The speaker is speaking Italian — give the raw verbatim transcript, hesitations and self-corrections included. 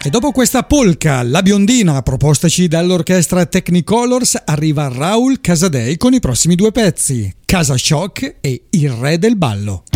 E dopo questa polka, la biondina, propostaci dall'orchestra Technicolors, arriva Raul Casadei con i prossimi due pezzi, Casa Shock e Il Re del Ballo.